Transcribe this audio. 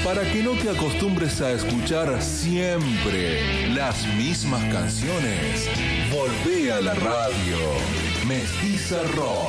Para que no te acostumbres a escuchar siempre las mismas canciones, volvé a la radio. Mestiza Rock.